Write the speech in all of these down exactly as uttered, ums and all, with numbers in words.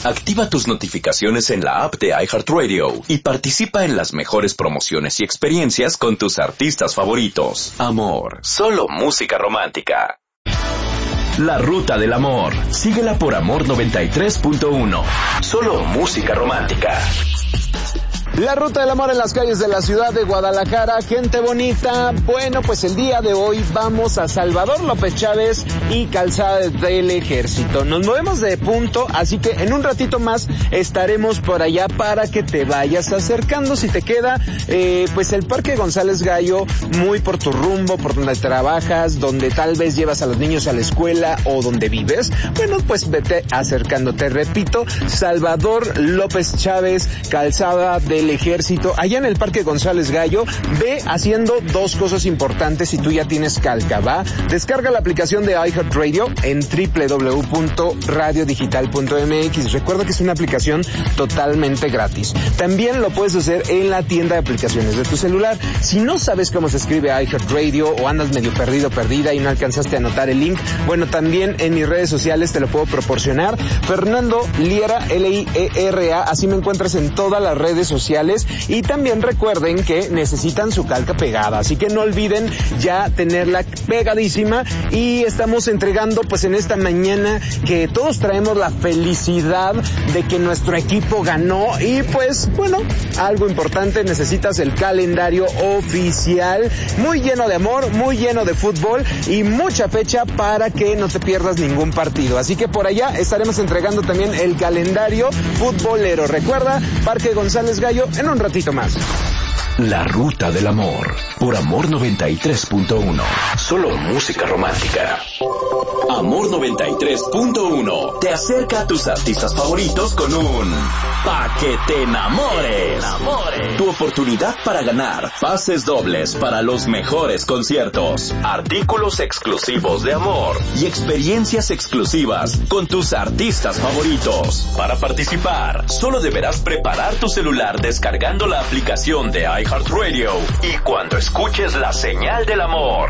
Activa tus notificaciones en la app de iHeartRadio y participa en las mejores promociones y experiencias con tus artistas favoritos. Amor, solo música romántica. La Ruta del Amor. Síguela por Amor noventa y tres punto uno. Solo música romántica. La Ruta del Amor en las calles de la ciudad de Guadalajara. Gente bonita, bueno, pues el día de hoy vamos a Salvador López Chávez y Calzada del Ejército. Nos movemos de punto, así que en un ratito más estaremos por allá para que te vayas acercando. Si te queda, eh, pues el Parque González Gallo, muy por tu rumbo, por donde trabajas, donde tal vez llevas a los niños a la escuela o donde vives, bueno, pues vete acercándote. Repito, Salvador López Chávez, Calzada del Ejército, allá en el Parque González Gallo. Ve haciendo dos cosas importantes si tú ya tienes Calca, ¿va? Descarga la aplicación de iHeartRadio en doble u doble u doble u punto radio digital punto m x. Recuerda que es una aplicación totalmente gratis. También lo puedes hacer en la tienda de aplicaciones de tu celular. Si no sabes cómo se escribe iHeartRadio o andas medio perdido, perdida y no alcanzaste a anotar el link, bueno, también en mis redes sociales te lo puedo proporcionar. Fernando Liera, L I E R A, así me encuentras en todas las redes sociales. Y también recuerden que necesitan su calca pegada, así que no olviden ya tenerla pegadísima. Y estamos entregando pues en esta mañana que todos traemos la felicidad de que nuestro equipo ganó. Y pues bueno, algo importante, necesitas el calendario oficial, muy lleno de amor, muy lleno de fútbol y mucha fecha para que no te pierdas ningún partido. Así que por allá estaremos entregando también el calendario futbolero. Recuerda, Parque González Gallo, en un ratito más. La Ruta del Amor, por Amor noventa y tres punto uno. Solo música romántica. Amor noventa y tres punto uno te acerca a tus artistas favoritos con un Pa' que te enamores. Tu oportunidad para ganar pases dobles para los mejores conciertos, artículos exclusivos de Amor y experiencias exclusivas con tus artistas favoritos. Para participar, solo deberás preparar tu celular descargando la aplicación de iHeartRadio y cuando escuches la señal del amor.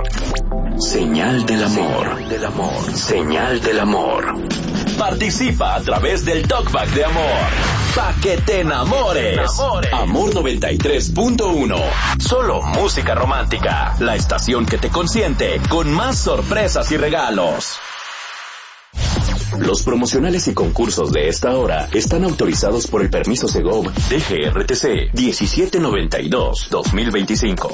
Señal del amor. Señal del amor. Señal del amor. Participa a través del Talkback de Amor. Pa' que te enamores. Amor noventa y tres punto uno. Solo música romántica. La estación que te consiente con más sorpresas y regalos. Los promocionales y concursos de esta hora están autorizados por el permiso Segov D G R T C diecisiete noventa y dos dos mil veinticinco.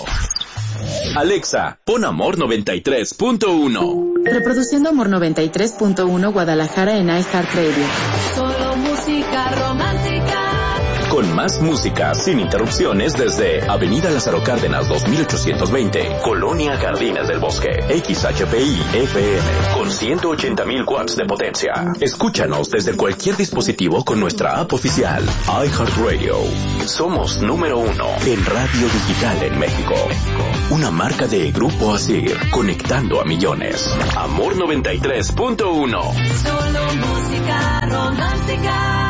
Alexa, pon Amor noventa y tres punto uno. Reproduciendo Amor noventa y tres punto uno Guadalajara en iHeartRadio. Solo música romántica. Con más música sin interrupciones desde Avenida Lázaro Cárdenas dos mil ochocientos veinte, Colonia Jardines del Bosque, X H P I F M, con ciento ochenta mil watts de potencia. Escúchanos desde cualquier dispositivo con nuestra app oficial, iHeartRadio. Somos número uno en radio digital en México. Una marca de Grupo Asir, conectando a millones. Amor noventa y tres punto uno. Solo música romántica.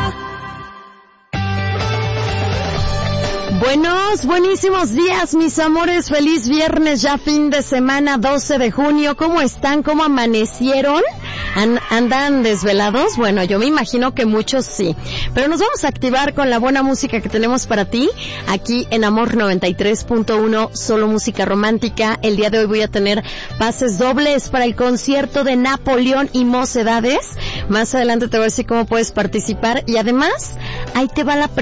Buenos, buenísimos días, mis amores. Feliz viernes, ya fin de semana, doce de junio. ¿Cómo están? ¿Cómo amanecieron? ¿And- ¿Andan desvelados? Bueno, yo me imagino que muchos sí. Pero nos vamos a activar con la buena música que tenemos para ti, aquí en Amor noventa y tres punto uno, solo música romántica. El día de hoy voy a tener pases dobles para el concierto de Napoleón y Mocedades. Más adelante te voy a decir cómo puedes participar. Y además, ahí te va la